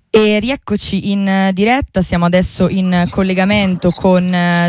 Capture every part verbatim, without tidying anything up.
E rieccoci in diretta, siamo adesso in collegamento con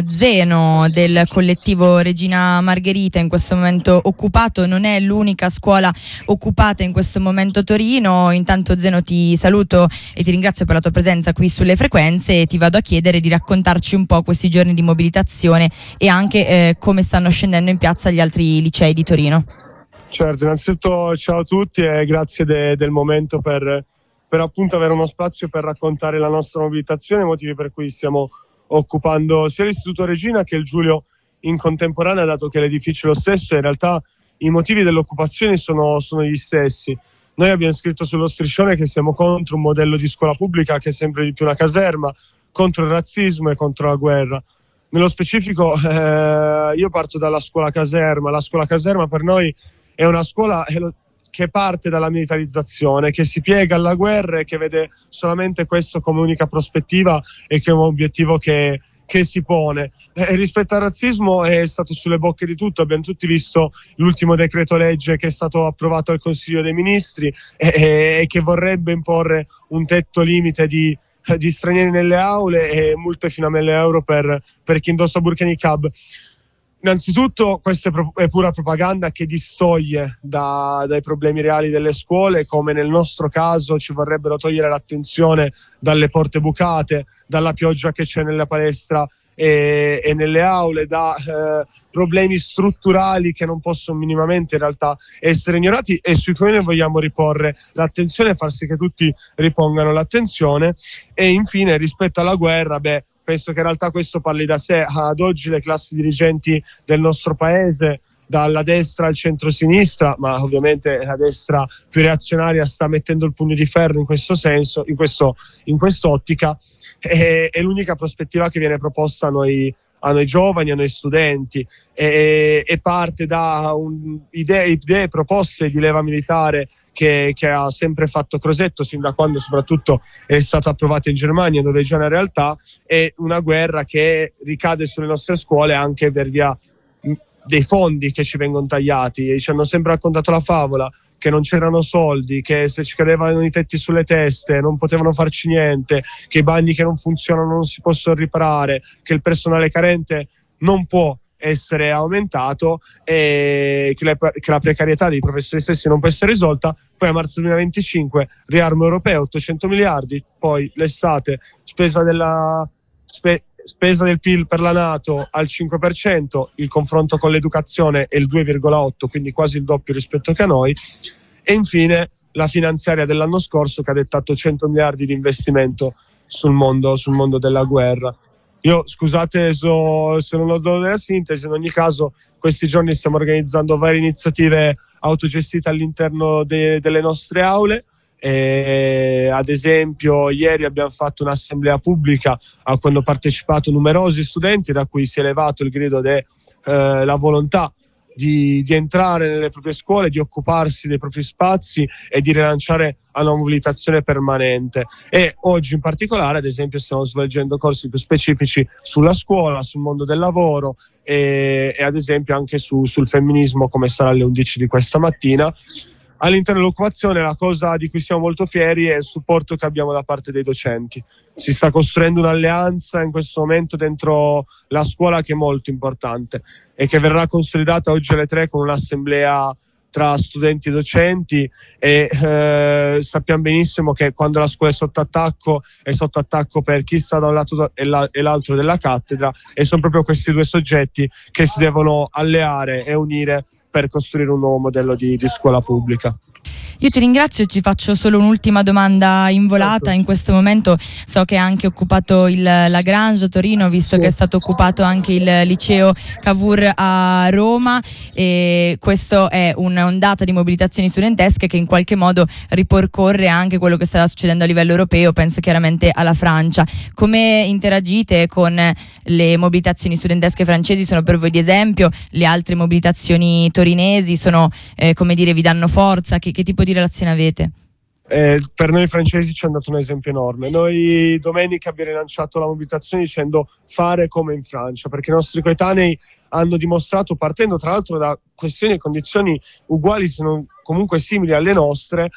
Zeno del collettivo Regina Margherita, in questo momento occupato. Non è l'unica scuola occupata in questo momento a Torino. Intanto Zeno, ti saluto e ti ringrazio per la tua presenza qui sulle frequenze e ti vado a chiedere di raccontarci un po' questi giorni di mobilitazione e anche eh, come stanno scendendo in piazza gli altri licei di Torino. Certo, innanzitutto ciao a tutti e grazie de, del momento per... per appunto avere uno spazio per raccontare la nostra mobilitazione, i motivi per cui stiamo occupando sia l'Istituto Regina che il Giulio in contemporanea, dato che l'edificio è lo stesso. In realtà i motivi dell'occupazione sono, sono gli stessi. Noi abbiamo scritto sullo striscione che siamo contro un modello di scuola pubblica che è sempre di più una caserma, contro il razzismo e contro la guerra. Nello specifico eh, io parto dalla scuola caserma. La scuola caserma per noi è una scuola che parte dalla militarizzazione, che si piega alla guerra e che vede solamente questo come unica prospettiva e come obiettivo che, che si pone. E rispetto al razzismo è stato sulle bocche di tutto. Abbiamo tutti visto l'ultimo decreto legge che è stato approvato al Consiglio dei Ministri e, e che vorrebbe imporre un tetto limite di, di stranieri nelle aule e multe fino a mille euro per, per chi indossa burka e niqab. Innanzitutto questa è pura propaganda che distoglie da, dai problemi reali delle scuole, come nel nostro caso ci vorrebbero togliere l'attenzione dalle porte bucate, dalla pioggia che c'è nella palestra e, e nelle aule, da eh, problemi strutturali che non possono minimamente in realtà essere ignorati e sui quali noi vogliamo riporre l'attenzione e far sì che tutti ripongano l'attenzione. E infine, rispetto alla guerra, beh, penso che in realtà questo parli da sé. Ad oggi le classi dirigenti del nostro paese, dalla destra al centro-sinistra, ma ovviamente la destra più reazionaria sta mettendo il pugno di ferro in questo senso, in questo, in quest'ottica, è, è l'unica prospettiva che viene proposta a noi, a noi giovani, a noi studenti, e, e parte da un, idee, idee proposte di leva militare che, che ha sempre fatto Crosetto sin da quando soprattutto è stata approvata in Germania, dove è già una realtà, e una guerra che ricade sulle nostre scuole anche per via dei fondi che ci vengono tagliati. E ci hanno sempre raccontato la favola che non c'erano soldi, che se ci cadevano i tetti sulle teste non potevano farci niente, che i bagni che non funzionano non si possono riparare, che il personale carente non può essere aumentato e che la, che la precarietà dei professori stessi non può essere risolta. Poi a marzo duemilaventicinque riarmo europeo, ottocento miliardi, poi l'estate spesa della spe, spesa del P I L per la NATO al cinque per cento, il confronto con l'educazione è il due virgola otto, quindi quasi il doppio rispetto che a noi. E infine la finanziaria dell'anno scorso che ha dettato cento miliardi di investimento sul mondo, sul mondo della guerra. Io scusate so, se non ho dato della sintesi, in ogni caso questi giorni stiamo organizzando varie iniziative autogestite all'interno de, delle nostre aule. E, ad esempio ieri abbiamo fatto un'assemblea pubblica a cui hanno partecipato numerosi studenti, da cui si è elevato il grido della eh, volontà di, di entrare nelle proprie scuole, di occuparsi dei propri spazi e di rilanciare una mobilitazione permanente. E oggi in particolare, ad esempio, stiamo svolgendo corsi più specifici sulla scuola, sul mondo del lavoro e, e ad esempio anche su, sul femminismo, come sarà alle undici di questa mattina. All'interno dell'occupazione la cosa di cui siamo molto fieri è il supporto che abbiamo da parte dei docenti. Si sta costruendo un'alleanza in questo momento dentro la scuola che è molto importante e che verrà consolidata oggi alle tre con un'assemblea tra studenti e docenti. E eh, sappiamo benissimo che quando la scuola è sotto attacco è sotto attacco per chi sta da un lato e, la, e l'altro della cattedra, e sono proprio questi due soggetti che si devono alleare e unire per costruire un nuovo modello di, di scuola pubblica. Io ti ringrazio, ci faccio solo un'ultima domanda in volata. Certo. In questo momento so che è anche occupato il Lagrange a Torino, visto sì. che è stato occupato anche il liceo Cavour a Roma, e questo è un'ondata di mobilitazioni studentesche che in qualche modo ripercorre anche quello che sta succedendo a livello europeo, penso chiaramente alla Francia. Come interagite con le mobilitazioni studentesche francesi? Sono per voi di esempio? Le altre mobilitazioni torinesi sono, eh, come dire, vi danno forza? Che, che tipo di relazione avete? Eh, per noi francesi ci hanno dato un esempio enorme. Noi domenica abbiamo rilanciato la mobilitazione dicendo fare come in Francia, perché i nostri coetanei hanno dimostrato, partendo tra l'altro da questioni e condizioni uguali se non comunque simili alle nostre,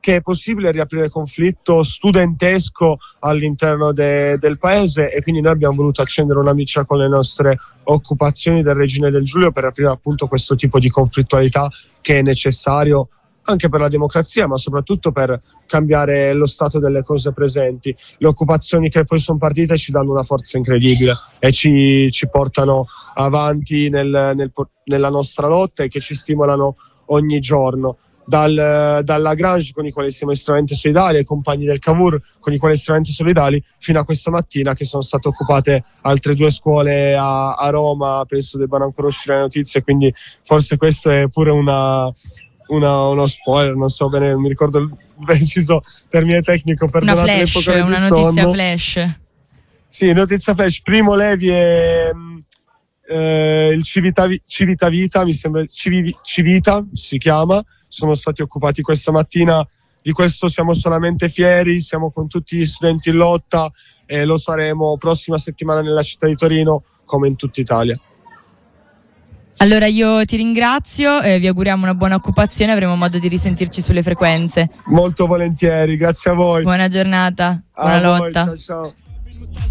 che è possibile riaprire conflitto studentesco all'interno de, del paese, e quindi noi abbiamo voluto accendere una miccia con le nostre occupazioni del Regina e del Giulio per aprire appunto questo tipo di conflittualità che è necessario anche per la democrazia, ma soprattutto per cambiare lo stato delle cose presenti. Le occupazioni che poi sono partite ci danno una forza incredibile e ci, ci portano avanti nel, nel, nella nostra lotta, e che ci stimolano ogni giorno. Dal, dalla Grange, con i quali siamo estremamente solidali, ai compagni del Cavour, con i quali estremamente solidali, fino a questa mattina che sono state occupate altre due scuole a, a Roma. Penso debbano ancora uscire le notizie, quindi forse questo è pure una, una, uno spoiler, non so bene, non mi ricordo il preciso termine tecnico, una flash, una notizia sonno. flash Sì, notizia flash. Primo Levi e eh, il Civita, Civita Vita, mi sembra Civi, Civita si chiama, sono stati occupati questa mattina. Di questo siamo solamente fieri, siamo con tutti gli studenti in lotta e lo saremo prossima settimana nella città di Torino, come in tutta Italia. Allora io ti ringrazio e vi auguriamo una buona occupazione, avremo modo di risentirci sulle frequenze. Molto volentieri, grazie a voi. Buona giornata, buona a lotta. Voi, ciao, ciao.